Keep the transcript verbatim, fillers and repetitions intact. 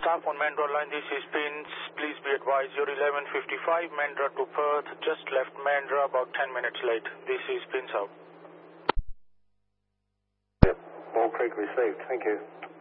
Staff on Mandra line, this is Pins. Please be advised, you're eleven fifty-five, Mandra to Perth. Just left Mandra, about ten minutes late. This is Pins out. Yep, Ball Creek received. Thank you.